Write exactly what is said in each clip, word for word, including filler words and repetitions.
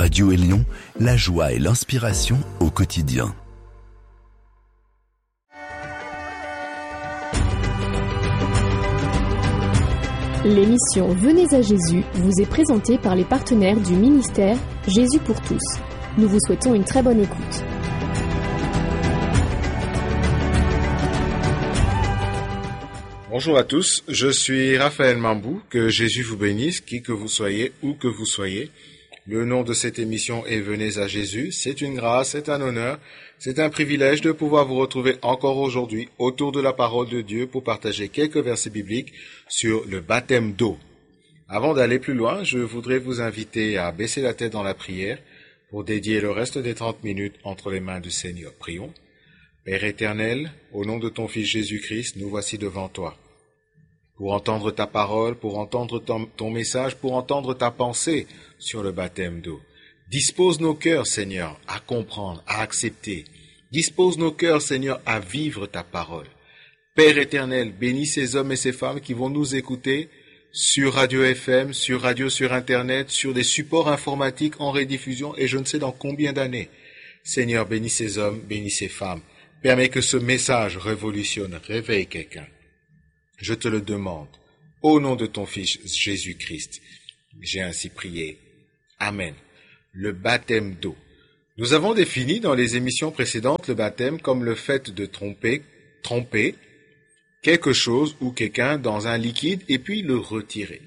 Radio Élion, la joie et l'inspiration au quotidien. L'émission Venez à Jésus vous est présentée par les partenaires du ministère Jésus pour tous. Nous vous souhaitons une très bonne écoute. Bonjour à tous, je suis Raphaël Mambou, que Jésus vous bénisse, qui que vous soyez, où que vous soyez. Le nom de cette émission est Venez à Jésus. C'est une grâce, c'est un honneur, c'est un privilège de pouvoir vous retrouver encore aujourd'hui autour de la parole de Dieu pour partager quelques versets bibliques sur le baptême d'eau. Avant d'aller plus loin, je voudrais vous inviter à baisser la tête dans la prière pour dédier le reste des trente minutes entre les mains du Seigneur. Prions. Père éternel, au nom de ton Fils Jésus-Christ, nous voici devant toi. Pour entendre ta parole, pour entendre ton, ton message, pour entendre ta pensée sur le baptême d'eau. Dispose nos cœurs, Seigneur, à comprendre, à accepter. Dispose nos cœurs, Seigneur, à vivre ta parole. Père éternel, bénis ces hommes et ces femmes qui vont nous écouter sur Radio F M, sur radio sur Internet, sur des supports informatiques en rediffusion et je ne sais dans combien d'années. Seigneur, bénis ces hommes, bénis ces femmes. Permets que ce message révolutionne, réveille quelqu'un. Je te le demande, au nom de ton Fils Jésus-Christ. J'ai ainsi prié. Amen. Le baptême d'eau. Nous avons défini dans les émissions précédentes le baptême comme le fait de tromper, tremper quelque chose ou quelqu'un dans un liquide et puis le retirer.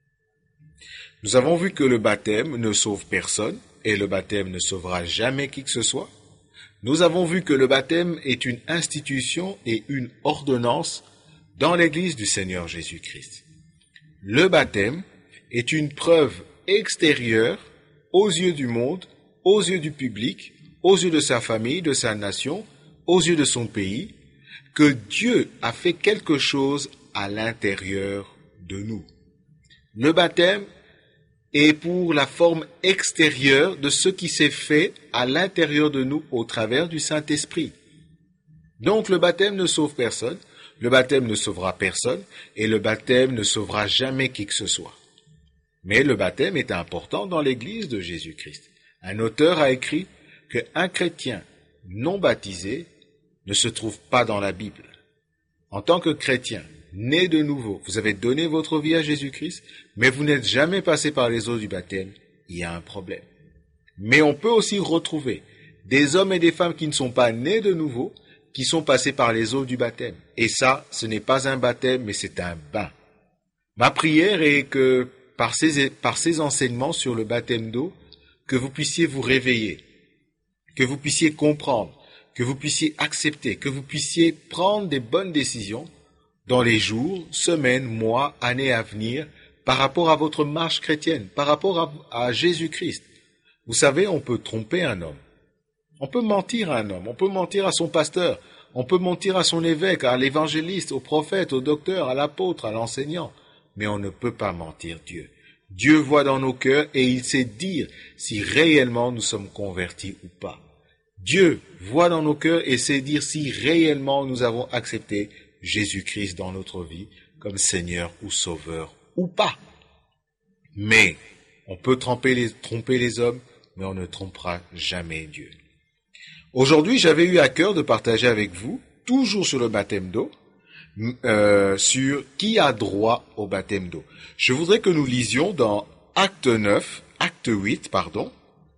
Nous avons vu que le baptême ne sauve personne et le baptême ne sauvera jamais qui que ce soit. Nous avons vu que le baptême est une institution et une ordonnance dans l'Église du Seigneur Jésus-Christ. Le baptême est une preuve extérieure aux yeux du monde, aux yeux du public, aux yeux de sa famille, de sa nation, aux yeux de son pays, que Dieu a fait quelque chose à l'intérieur de nous. Le baptême est pour la forme extérieure de ce qui s'est fait à l'intérieur de nous au travers du Saint-Esprit. Donc le baptême ne sauve personne, le baptême ne sauvera personne et le baptême ne sauvera jamais qui que ce soit. Mais le baptême est important dans l'Église de Jésus-Christ. Un auteur a écrit qu'un chrétien non baptisé ne se trouve pas dans la Bible. En tant que chrétien, né de nouveau, vous avez donné votre vie à Jésus-Christ, mais vous n'êtes jamais passé par les eaux du baptême, il y a un problème. Mais on peut aussi retrouver des hommes et des femmes qui ne sont pas nés de nouveau, qui sont passés par les eaux du baptême. Et ça, ce n'est pas un baptême, mais c'est un bain. Ma prière est que, par ces, par ces enseignements sur le baptême d'eau, que vous puissiez vous réveiller, que vous puissiez comprendre, que vous puissiez accepter, que vous puissiez prendre des bonnes décisions dans les jours, semaines, mois, années à venir, par rapport à votre marche chrétienne, par rapport à, à Jésus-Christ. Vous savez, on peut tromper un homme. On peut mentir à un homme, on peut mentir à son pasteur, on peut mentir à son évêque, à l'évangéliste, au prophète, au docteur, à l'apôtre, à l'enseignant, mais on ne peut pas mentir Dieu. Dieu voit dans nos cœurs et il sait dire si réellement nous sommes convertis ou pas. Dieu voit dans nos cœurs et sait dire si réellement nous avons accepté Jésus-Christ dans notre vie comme Seigneur ou Sauveur ou pas. Mais on peut tromper les, tromper les hommes, mais on ne trompera jamais Dieu. Aujourd'hui, j'avais eu à cœur de partager avec vous, toujours sur le baptême d'eau, euh, sur qui a droit au baptême d'eau. Je voudrais que nous lisions dans Acte neuf, Acte huit, pardon.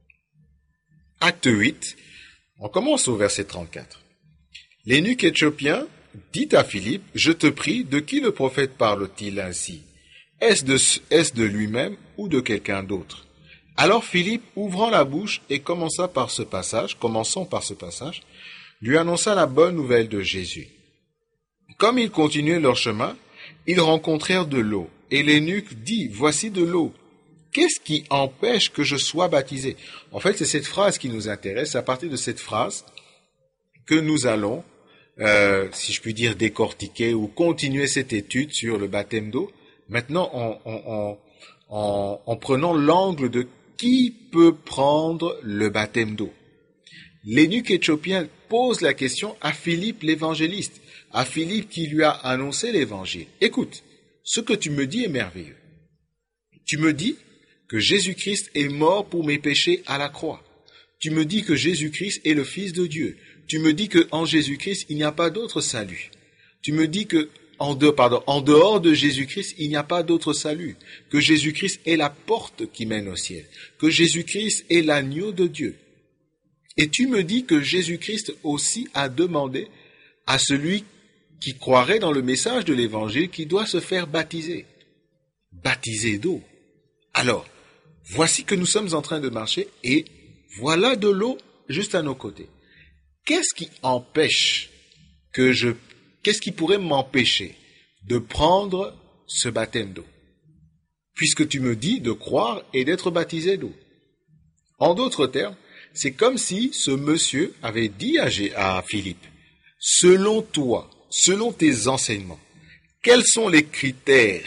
Acte huit, on commence au verset trente-quatre. L'eunuque éthiopien dit à Philippe, « Je te prie, de qui le prophète parle-t-il ainsi? Est-ce de, est-ce de lui-même ou de quelqu'un d'autre ?» Alors Philippe, ouvrant la bouche et commença par ce passage, commençant par ce passage, lui annonça la bonne nouvelle de Jésus. Comme ils continuaient leur chemin, ils rencontrèrent de l'eau, et l'eunuque dit, « Voici de l'eau. Qu'est-ce qui empêche que je sois baptisé ?» En fait, c'est cette phrase qui nous intéresse. C'est à partir de cette phrase que nous allons, euh, si je puis dire, décortiquer ou continuer cette étude sur le baptême d'eau. Maintenant, en, en, en, en, en prenant l'angle de qui peut prendre le baptême d'eau. L'eunuque éthiopien pose la question à Philippe l'évangéliste, à Philippe qui lui a annoncé l'évangile. Écoute, ce que tu me dis est merveilleux. Tu me dis que Jésus-Christ est mort pour mes péchés à la croix. Tu me dis que Jésus-Christ est le Fils de Dieu. Tu me dis qu'en Jésus-Christ, il n'y a pas d'autre salut. Tu me dis que en dehors, pardon, en dehors de Jésus-Christ, il n'y a pas d'autre salut. Que Jésus-Christ est la porte qui mène au ciel. Que Jésus-Christ est l'agneau de Dieu. Et tu me dis que Jésus-Christ aussi a demandé à celui qui croirait dans le message de l'Évangile qu'il doit se faire baptiser. Baptiser d'eau. Alors, voici que nous sommes en train de marcher et voilà de l'eau juste à nos côtés. Qu'est-ce qui empêche que je, qu'est-ce qui pourrait m'empêcher de prendre ce baptême d'eau? Puisque tu me dis de croire et d'être baptisé d'eau. En d'autres termes, c'est comme si ce monsieur avait dit à, G- à Philippe, selon toi, selon tes enseignements, quels sont les critères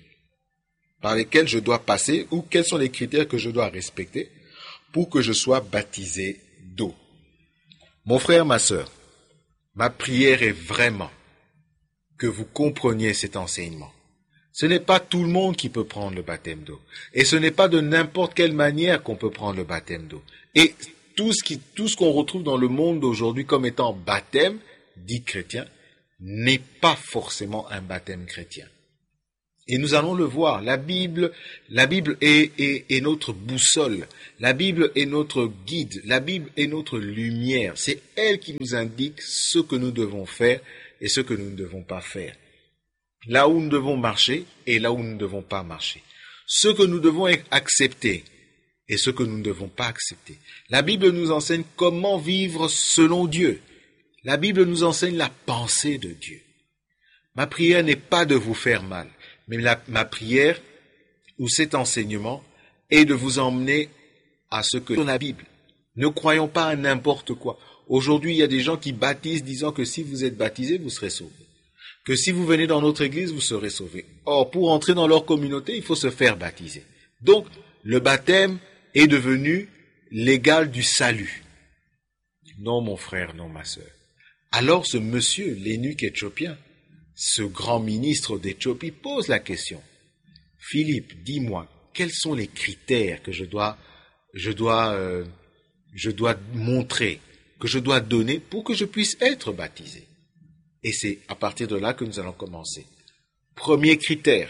par lesquels je dois passer ou quels sont les critères que je dois respecter pour que je sois baptisé d'eau? Mon frère, ma sœur, ma prière est vraiment que vous compreniez cet enseignement. Ce n'est pas tout le monde qui peut prendre le baptême d'eau. Et ce n'est pas de n'importe quelle manière qu'on peut prendre le baptême d'eau. Et tout ce qui, tout ce qu'on retrouve dans le monde d'aujourd'hui comme étant baptême, dit chrétien, n'est pas forcément un baptême chrétien. Et nous allons le voir. La Bible, la Bible est, est, est notre boussole. La Bible est notre guide. La Bible est notre lumière. C'est elle qui nous indique ce que nous devons faire et ce que nous ne devons pas faire. Là où nous devons marcher et là où nous ne devons pas marcher. Ce que nous devons accepter et ce que nous ne devons pas accepter. La Bible nous enseigne comment vivre selon Dieu. La Bible nous enseigne la pensée de Dieu. Ma prière n'est pas de vous faire mal. Mais la, ma prière, ou cet enseignement, est de vous emmener à ce que dans la Bible. Ne croyons pas à n'importe quoi. Aujourd'hui, il y a des gens qui baptisent disant que si vous êtes baptisé, vous serez sauvé. Que si vous venez dans notre église, vous serez sauvé. Or, pour entrer dans leur communauté, il faut se faire baptiser. Donc, le baptême est devenu l'égal du salut. Non, mon frère, non, ma sœur. Alors, ce monsieur, l'eunuque éthiopien, ce grand ministre d'Éthiopie pose la question. Philippe, dis-moi, quels sont les critères que je dois, je dois, euh, je dois montrer, que je dois donner pour que je puisse être baptisé? Et c'est à partir de là que nous allons commencer. Premier critère,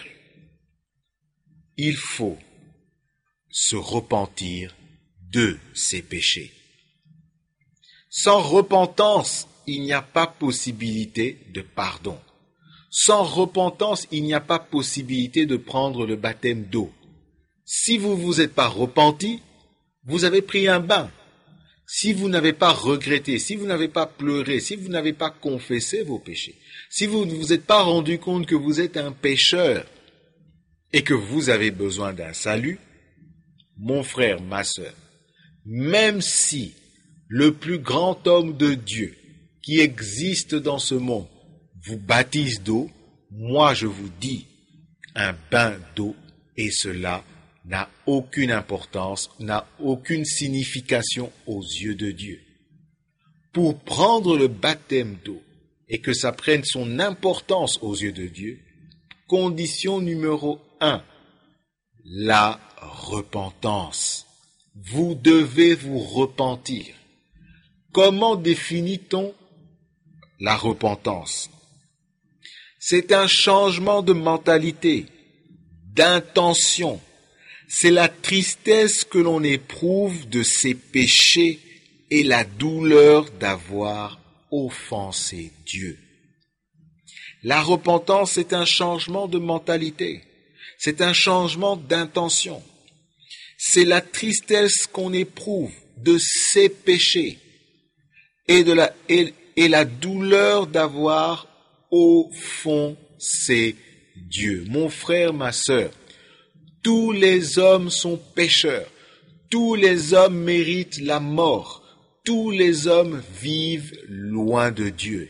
il faut se repentir de ses péchés. Sans repentance, il n'y a pas possibilité de pardon. Sans repentance, il n'y a pas possibilité de prendre le baptême d'eau. Si vous ne vous êtes pas repenti, vous avez pris un bain. Si vous n'avez pas regretté, si vous n'avez pas pleuré, si vous n'avez pas confessé vos péchés, si vous ne vous êtes pas rendu compte que vous êtes un pécheur et que vous avez besoin d'un salut, mon frère, ma sœur, même si le plus grand homme de Dieu qui existe dans ce monde vous baptise d'eau, moi je vous dis un bain d'eau, et cela n'a aucune importance, n'a aucune signification aux yeux de Dieu. Pour prendre le baptême d'eau et que ça prenne son importance aux yeux de Dieu, condition numéro un, la repentance. Vous devez vous repentir. Comment définit-on la repentance? C'est un changement de mentalité, d'intention. C'est la tristesse que l'on éprouve de ses péchés et la douleur d'avoir offensé Dieu. La repentance est un changement de mentalité. C'est un changement d'intention. C'est la tristesse qu'on éprouve de ses péchés et, de la, et, et la douleur d'avoir offensé Dieu. Mon frère, ma sœur, tous les hommes sont pécheurs. Tous les hommes méritent la mort. Tous les hommes vivent loin de Dieu.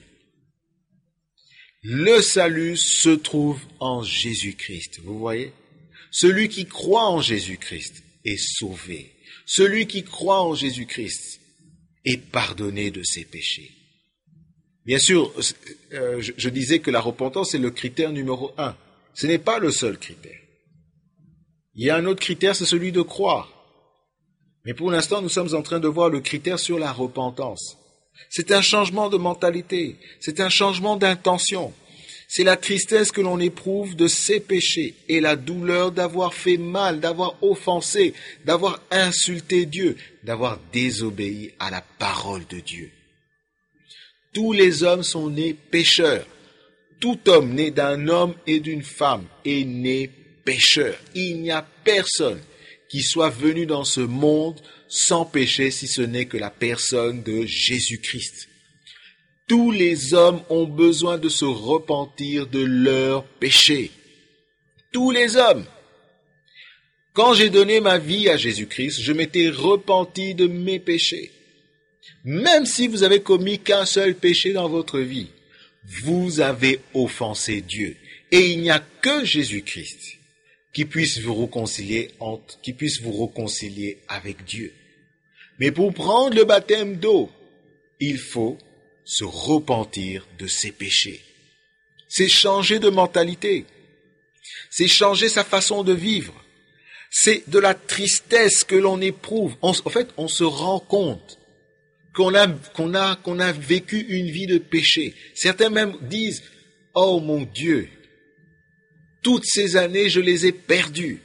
Le salut se trouve en Jésus-Christ. Vous voyez? Celui qui croit en Jésus-Christ est sauvé. Celui qui croit en Jésus-Christ est pardonné de ses péchés. Bien sûr, euh, je, je disais que la repentance est le critère numéro un. Ce n'est pas le seul critère. Il y a un autre critère, c'est celui de croire. Mais pour l'instant, nous sommes en train de voir le critère sur la repentance. C'est un changement de mentalité, c'est un changement d'intention. C'est la tristesse que l'on éprouve de ses péchés et la douleur d'avoir fait mal, d'avoir offensé, d'avoir insulté Dieu, d'avoir désobéi à la parole de Dieu. Tous les hommes sont nés pécheurs. Tout homme né d'un homme et d'une femme est né pécheur. Il n'y a personne qui soit venu dans ce monde sans péché si ce n'est que la personne de Jésus-Christ. Tous les hommes ont besoin de se repentir de leurs péchés. Tous les hommes. Quand j'ai donné ma vie à Jésus-Christ, je m'étais repenti de mes péchés. Même si vous avez commis qu'un seul péché dans votre vie, vous avez offensé Dieu. Et il n'y a que Jésus-Christ qui puisse vous réconcilier entre, qui puisse vous réconcilier avec Dieu. Mais pour prendre le baptême d'eau, il faut se repentir de ses péchés. C'est changer de mentalité. C'est changer sa façon de vivre. C'est de la tristesse que l'on éprouve. On, en fait, on se rend compte qu'on a, qu'on a, qu'on a vécu une vie de péché. Certains même disent, « Oh mon Dieu, toutes ces années, je les ai perdues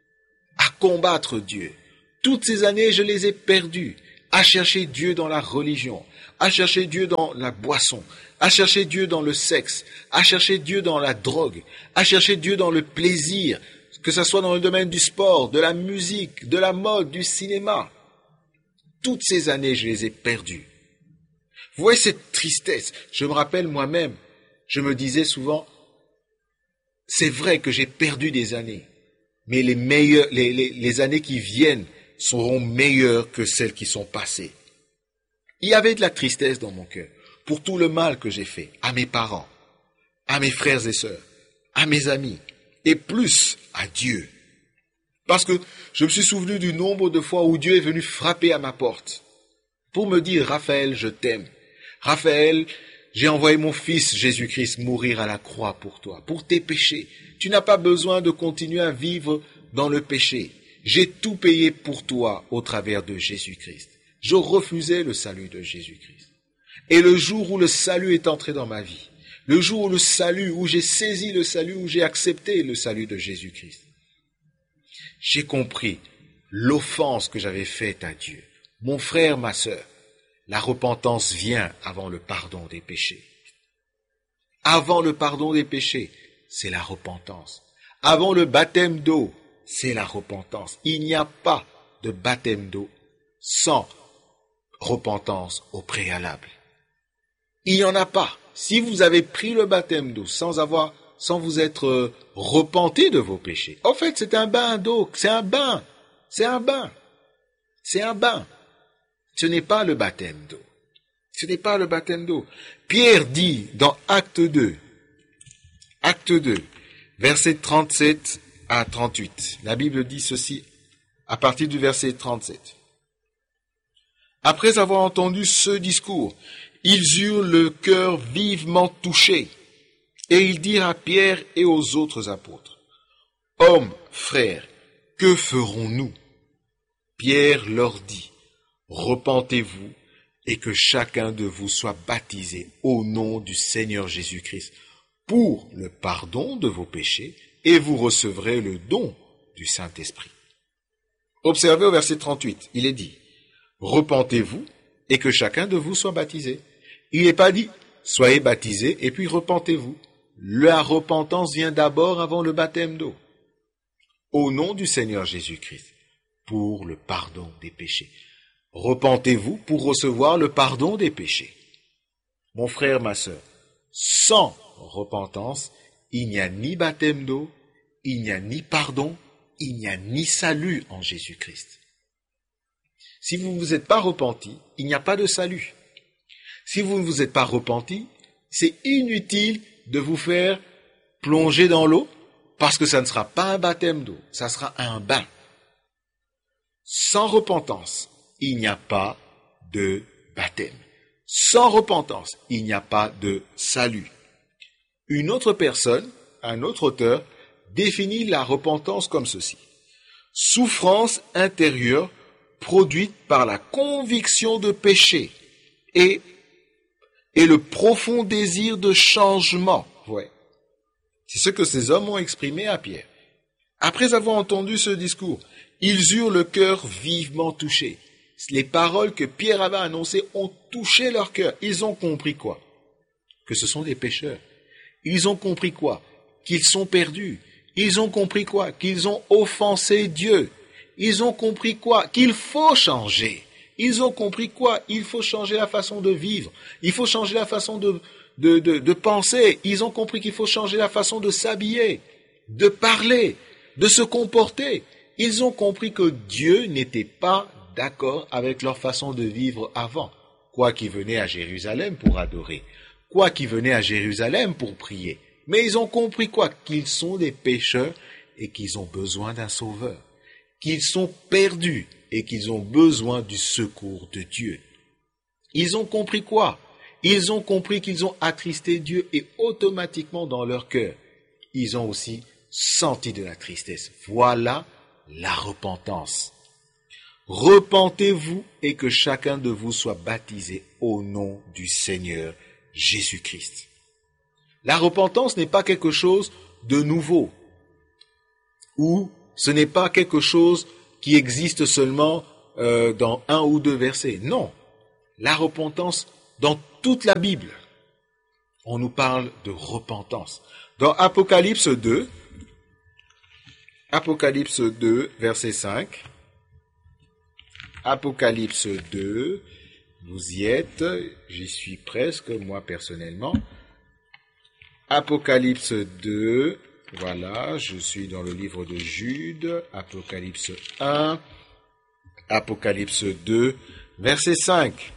à combattre Dieu. Toutes ces années, je les ai perdues à chercher Dieu dans la religion, à chercher Dieu dans la boisson, à chercher Dieu dans le sexe, à chercher Dieu dans la drogue, à chercher Dieu dans le plaisir, que ce soit dans le domaine du sport, de la musique, de la mode, du cinéma. Toutes ces années, je les ai perdues. Vous voyez cette tristesse. Je me rappelle moi-même, je me disais souvent, c'est vrai que j'ai perdu des années, mais les meilleures, les, les, les années qui viennent seront meilleures que celles qui sont passées. Il y avait de la tristesse dans mon cœur pour tout le mal que j'ai fait à mes parents, à mes frères et sœurs, à mes amis, et plus à Dieu. Parce que je me suis souvenu du nombre de fois où Dieu est venu frapper à ma porte pour me dire, Raphaël, je t'aime. Raphaël, j'ai envoyé mon fils Jésus-Christ mourir à la croix pour toi, pour tes péchés. Tu n'as pas besoin de continuer à vivre dans le péché. J'ai tout payé pour toi au travers de Jésus-Christ. Je refusais le salut de Jésus-Christ. Et le jour où le salut est entré dans ma vie, le jour où le salut, où j'ai saisi le salut, où j'ai accepté le salut de Jésus-Christ, j'ai compris l'offense que j'avais faite à Dieu. Mon frère, ma sœur, la repentance vient avant le pardon des péchés. Avant le pardon des péchés, c'est la repentance. Avant le baptême d'eau, c'est la repentance. Il n'y a pas de baptême d'eau sans repentance au préalable. Il n'y en a pas. Si vous avez pris le baptême d'eau sans avoir, sans vous être euh, repenti de vos péchés, en fait, c'est un bain d'eau. C'est un bain. C'est un bain. C'est un bain. Ce n'est pas le baptême d'eau. Ce n'est pas le baptême d'eau. Pierre dit dans Acte deux, Acte deux, versets trente-sept à trente-huit. La Bible dit ceci à partir du verset trente-sept. Après avoir entendu ce discours, ils eurent le cœur vivement touché, et ils dirent à Pierre et aux autres apôtres, « Hommes, frères, que ferons-nous » Pierre leur dit, « Repentez-vous et que chacun de vous soit baptisé au nom du Seigneur Jésus-Christ pour le pardon de vos péchés, et vous recevrez le don du Saint-Esprit. » Observez au verset trente-huit, il est dit, « Repentez-vous et que chacun de vous soit baptisé. » Il n'est pas dit, « Soyez baptisés et puis repentez-vous. » La repentance vient d'abord avant le baptême d'eau. Au nom du Seigneur Jésus-Christ, pour le pardon des péchés. Repentez-vous pour recevoir le pardon des péchés. Mon frère, ma sœur, sans repentance, il n'y a ni baptême d'eau, il n'y a ni pardon, il n'y a ni salut en Jésus-Christ. Si vous ne vous êtes pas repenti, il n'y a pas de salut. Si vous ne vous êtes pas repenti, c'est inutile de vous faire plonger dans l'eau, parce que ça ne sera pas un baptême d'eau, ça sera un bain. Sans repentance, il n'y a pas de baptême. Sans repentance, il n'y a pas de salut. Une autre personne, un autre auteur, définit la repentance comme ceci. Souffrance intérieure produite par la conviction de péché et, et le profond désir de changement. Ouais. C'est ce que ces hommes ont exprimé à Pierre. Après avoir entendu ce discours, ils eurent le cœur vivement touché. Les paroles que Pierre avait annoncées ont touché leur cœur. Ils ont compris quoi? Que ce sont des pécheurs. Ils ont compris quoi? Qu'ils sont perdus. Ils ont compris quoi? Qu'ils ont offensé Dieu. Ils ont compris quoi? Qu'il faut changer. Ils ont compris quoi? Il faut changer la façon de vivre. Il faut changer la façon de, de, de, de penser. Ils ont compris qu'il faut changer la façon de s'habiller, de parler, de se comporter. Ils ont compris que Dieu n'était pas d'accord avec leur façon de vivre avant. Quoi qu'ils venaient à Jérusalem pour adorer. Quoi qu'ils venaient à Jérusalem pour prier. Mais ils ont compris quoi? Qu'ils sont des pécheurs et qu'ils ont besoin d'un sauveur. Qu'ils sont perdus et qu'ils ont besoin du secours de Dieu. Ils ont compris quoi? Ils ont compris qu'ils ont attristé Dieu et automatiquement dans leur cœur, ils ont aussi senti de la tristesse. Voilà la repentance. Repentez-vous et que chacun de vous soit baptisé au nom du Seigneur Jésus-Christ. La repentance n'est pas quelque chose de nouveau, ou ce n'est pas quelque chose qui existe seulement euh, dans un ou deux versets. Non, la repentance, dans toute la Bible, on nous parle de repentance. Dans Apocalypse deux, Apocalypse deux, verset cinq, Apocalypse deux, vous y êtes, j'y suis presque, moi personnellement. Apocalypse deux, voilà, je suis dans le livre de Jude, Apocalypse un, Apocalypse deux, verset cinq.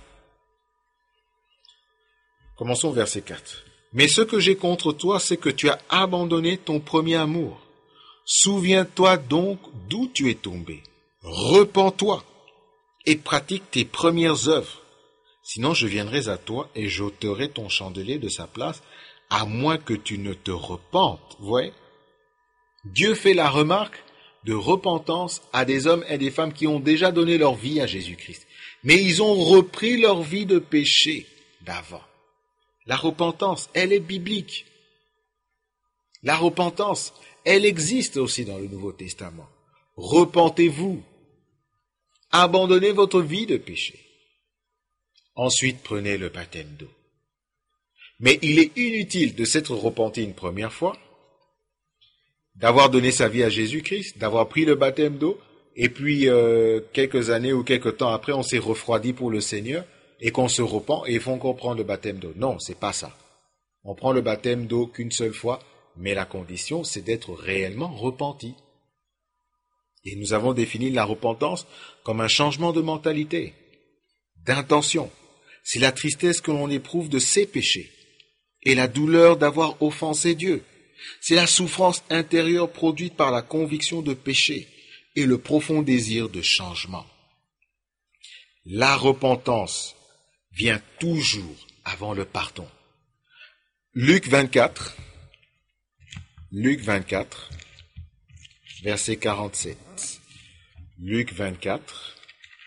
Commençons verset quatre. Mais ce que j'ai contre toi, c'est que tu as abandonné ton premier amour. Souviens-toi donc d'où tu es tombé. Repens-toi et pratique tes premières œuvres. Sinon je viendrai à toi et j'ôterai ton chandelier de sa place, à moins que tu ne te repentes. Vous voyez? Dieu fait la remarque de repentance à des hommes et des femmes qui ont déjà donné leur vie à Jésus-Christ. Mais ils ont repris leur vie de péché d'avant. La repentance, elle est biblique. La repentance, elle existe aussi dans le Nouveau Testament. Repentez-vous. Abandonnez votre vie de péché. Ensuite, prenez le baptême d'eau. Mais il est inutile de s'être repenti une première fois, d'avoir donné sa vie à Jésus-Christ, d'avoir pris le baptême d'eau, et puis euh, quelques années ou quelques temps après, on s'est refroidi pour le Seigneur, et qu'on se repent, et il faut encore prendre le baptême d'eau. Non, c'est pas ça. On prend le baptême d'eau qu'une seule fois, mais la condition, c'est d'être réellement repenti. Et nous avons défini la repentance comme un changement de mentalité, d'intention. C'est la tristesse que l'on éprouve de ses péchés et la douleur d'avoir offensé Dieu. C'est la souffrance intérieure produite par la conviction de péché et le profond désir de changement. La repentance vient toujours avant le pardon. Luc vingt-quatre, Luc vingt-quatre, verset quarante-sept. Luc vingt-quatre,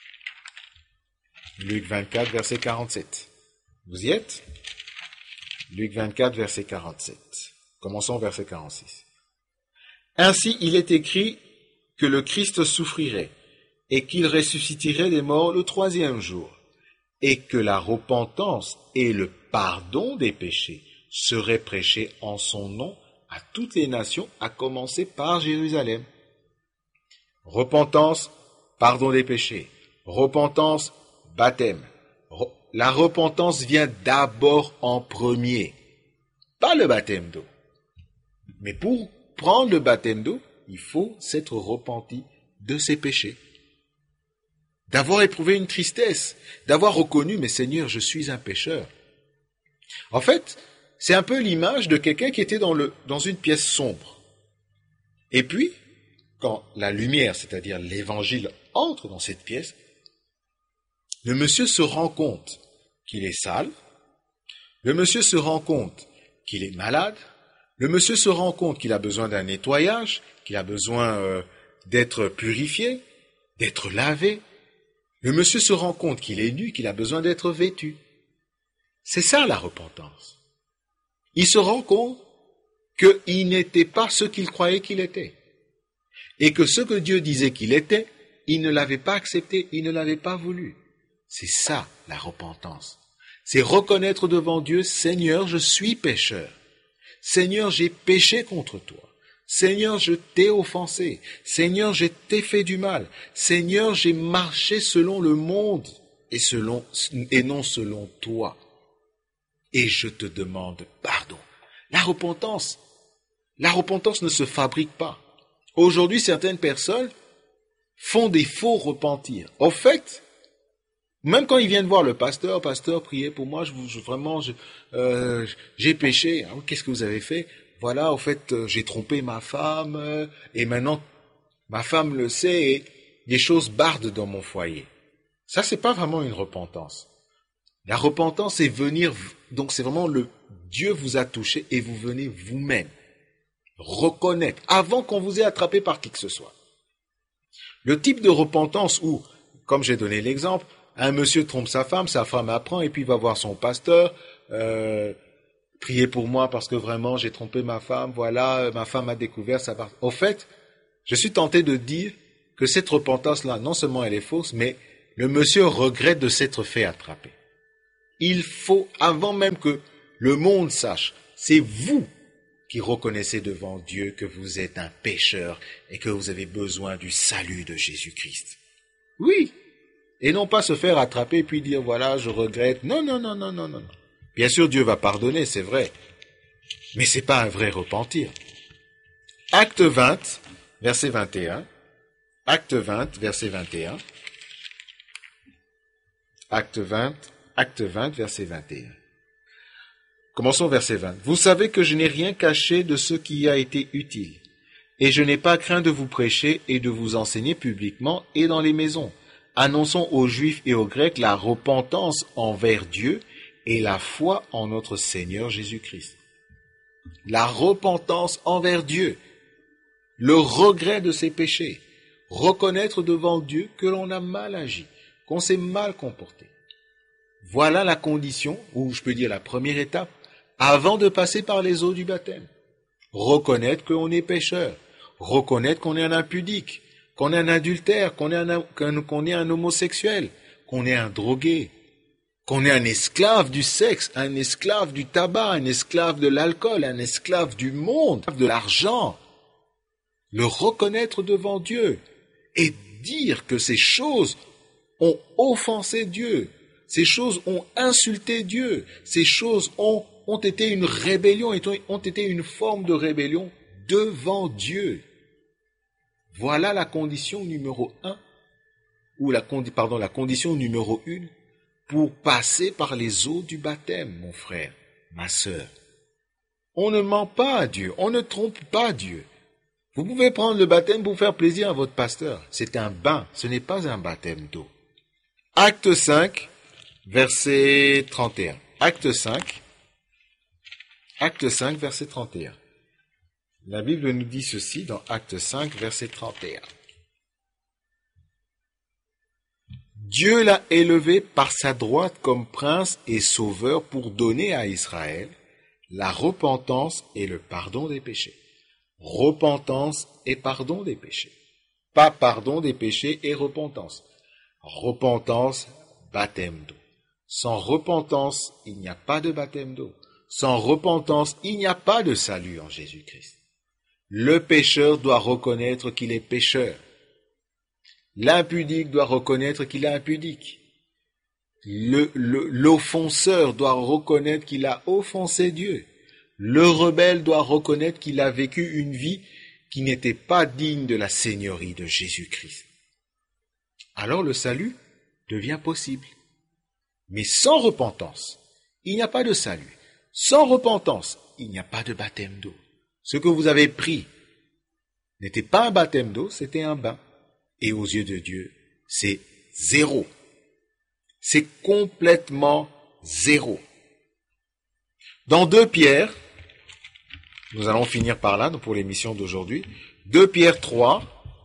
Luc vingt-quatre, verset quarante-sept. Vous y êtes? Luc vingt-quatre, verset quarante-sept. Commençons verset quarante-six. Ainsi il est écrit que le Christ souffrirait et qu'il ressusciterait des morts le troisième jour, et que la repentance et le pardon des péchés seraient prêchés en son nom à toutes les nations, à commencer par Jérusalem. Repentance, pardon des péchés. Repentance, baptême. La repentance vient d'abord en premier, pas le baptême d'eau. Mais pour prendre le baptême d'eau, il faut s'être repenti de ses péchés, d'avoir éprouvé une tristesse, d'avoir reconnu, mais Seigneur, je suis un pécheur. En fait, c'est un peu l'image de quelqu'un qui était dans, le, dans une pièce sombre. Et puis, quand la lumière, c'est-à-dire l'évangile, entre dans cette pièce, le monsieur se rend compte qu'il est sale, le monsieur se rend compte qu'il est malade, le monsieur se rend compte qu'il a besoin d'un nettoyage, qu'il a besoin euh, d'être purifié, d'être lavé. Le monsieur se rend compte qu'il est nu, qu'il a besoin d'être vêtu. C'est ça la repentance. Il se rend compte qu'il n'était pas ce qu'il croyait qu'il était. Et que ce que Dieu disait qu'il était, il ne l'avait pas accepté, il ne l'avait pas voulu. C'est ça la repentance. C'est reconnaître devant Dieu, Seigneur, je suis pécheur. Seigneur, j'ai péché contre toi. Seigneur, je t'ai offensé. Seigneur, je t'ai fait du mal. Seigneur, j'ai marché selon le monde et, selon, et non selon toi. Et je te demande pardon. La repentance, la repentance ne se fabrique pas. Aujourd'hui, certaines personnes font des faux repentirs. Au fait, même quand ils viennent voir le pasteur, pasteur, priez pour moi, je, je, vraiment, je, euh, j'ai péché. Ah, qu'est-ce que vous avez fait? Voilà, au fait, euh, j'ai trompé ma femme, euh, et maintenant, ma femme le sait, et des choses bardent dans mon foyer. Ça, c'est pas vraiment une repentance. La repentance, c'est venir, donc c'est vraiment le Dieu vous a touché, et vous venez vous-même reconnaître, avant qu'on vous ait attrapé par qui que ce soit. Le type de repentance où, comme j'ai donné l'exemple, un monsieur trompe sa femme, sa femme apprend, et puis il va voir son pasteur, euh, priez pour moi parce que vraiment j'ai trompé ma femme, voilà, ma femme a découvert sa part. Au fait, je suis tenté de dire que cette repentance-là, non seulement elle est fausse, mais le monsieur regrette de s'être fait attraper. Il faut, avant même que le monde sache, c'est vous qui reconnaissez devant Dieu que vous êtes un pécheur et que vous avez besoin du salut de Jésus-Christ. Oui, et non pas se faire attraper puis dire voilà, je regrette. Non, non, non, non, non, non. Bien sûr, Dieu va pardonner, c'est vrai, mais c'est pas un vrai repentir. Acte vingt, verset vingt et un. Acte vingt, verset vingt et un. Acte vingt, acte vingt, verset vingt et un. Commençons verset vingt. Vous savez que je n'ai rien caché de ce qui a été utile, et je n'ai pas craint de vous prêcher et de vous enseigner publiquement et dans les maisons. Annonçons aux Juifs et aux Grecs la repentance envers Dieu et la foi en notre Seigneur Jésus-Christ. La repentance envers Dieu, le regret de ses péchés, reconnaître devant Dieu que l'on a mal agi, qu'on s'est mal comporté. Voilà la condition, ou je peux dire la première étape, avant de passer par les eaux du baptême. Reconnaître qu'on est pécheur, reconnaître qu'on est un impudique, qu'on est un adultère, qu'on est un, qu'on est un homosexuel, qu'on est un drogué, qu'on est un esclave du sexe, un esclave du tabac, un esclave de l'alcool, un esclave du monde, de l'argent. Le reconnaître devant Dieu et dire que ces choses ont offensé Dieu, ces choses ont insulté Dieu, ces choses ont, ont été une rébellion, ont été une forme de rébellion devant Dieu. Voilà la condition numéro un, ou la, pardon, la condition numéro une, pour passer par les eaux du baptême, mon frère, ma sœur. On ne ment pas à Dieu, on ne trompe pas Dieu. Vous pouvez prendre le baptême pour faire plaisir à votre pasteur. C'est un bain, ce n'est pas un baptême d'eau. Acte cinq, verset trente et un. Acte cinq, Acte cinq, verset trente et un. La Bible nous dit ceci dans Acte cinq, verset trente et un. Dieu l'a élevé par sa droite comme prince et sauveur pour donner à Israël la repentance et le pardon des péchés. Repentance et pardon des péchés. Pas pardon des péchés et repentance. Repentance, baptême d'eau. Sans repentance, il n'y a pas de baptême d'eau. Sans repentance, il n'y a pas de salut en Jésus-Christ. Le pécheur doit reconnaître qu'il est pécheur. L'impudique doit reconnaître qu'il est impudique. Le, le, l'offenseur doit reconnaître qu'il a offensé Dieu. Le rebelle doit reconnaître qu'il a vécu une vie qui n'était pas digne de la seigneurie de Jésus-Christ. Alors le salut devient possible. Mais sans repentance, il n'y a pas de salut. Sans repentance, il n'y a pas de baptême d'eau. Ce que vous avez pris n'était pas un baptême d'eau, c'était un bain. Et aux yeux de Dieu, c'est zéro. C'est complètement zéro. Dans deux Pierre, nous allons finir par là pour l'émission d'aujourd'hui, deux Pierre trois,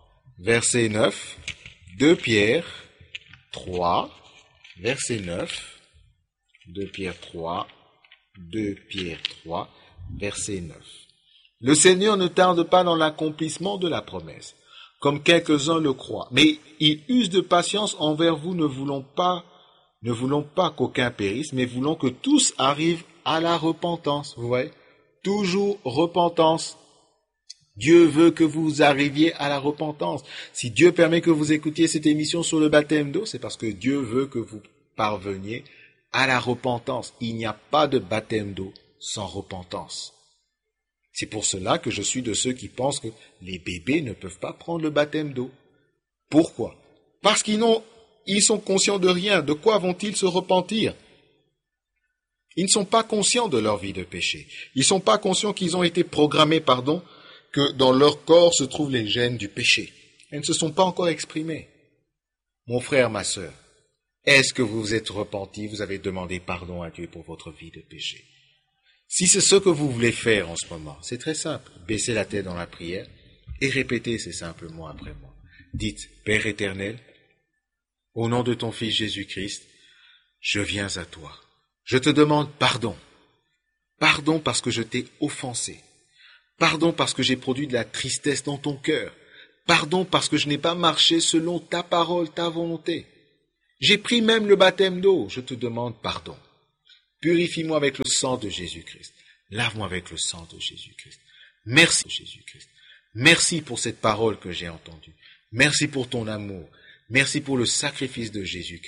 verset neuf, deux Pierre trois, verset neuf, deux Pierre trois, deux Pierre trois, verset neuf. Le Seigneur ne tarde pas dans l'accomplissement de la promesse, comme quelques-uns le croient, mais il use de patience envers vous, ne voulons pas, ne voulons pas qu'aucun périsse, mais voulons que tous arrivent à la repentance. Vous voyez? Toujours repentance. Dieu veut que vous arriviez à la repentance. Si Dieu permet que vous écoutiez cette émission sur le baptême d'eau, c'est parce que Dieu veut que vous parveniez à la repentance. Il n'y a pas de baptême d'eau sans repentance. C'est pour cela que je suis de ceux qui pensent que les bébés ne peuvent pas prendre le baptême d'eau. Pourquoi? Parce qu'ils n'ont, ils sont conscients de rien. De quoi vont-ils se repentir? Ils ne sont pas conscients de leur vie de péché. Ils ne sont pas conscients qu'ils ont été programmés, pardon, que dans leur corps se trouvent les gènes du péché. Elles ne se sont pas encore exprimées. Mon frère, ma sœur, est-ce que vous vous êtes repenti, vous avez demandé pardon à Dieu pour votre vie de péché? Si c'est ce que vous voulez faire en ce moment, c'est très simple. Baissez la tête dans la prière et répétez ces simples mots après moi. Dites, Père éternel, au nom de ton Fils Jésus-Christ, je viens à toi. Je te demande pardon. Pardon parce que je t'ai offensé. Pardon parce que j'ai produit de la tristesse dans ton cœur. Pardon parce que je n'ai pas marché selon ta parole, ta volonté. J'ai pris même le baptême d'eau. Je te demande pardon. Purifie-moi avec le sang de Jésus-Christ. Lave-moi avec le sang de Jésus-Christ. Merci Jésus-Christ. Merci pour cette parole que j'ai entendue. Merci pour ton amour. Merci pour le sacrifice de Jésus-Christ.